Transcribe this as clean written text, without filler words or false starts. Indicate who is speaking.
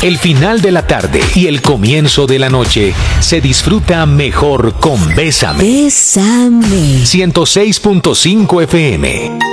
Speaker 1: El final de la tarde y el comienzo de la noche se disfruta mejor con Bésame.
Speaker 2: Bésame.
Speaker 1: 106.5 FM.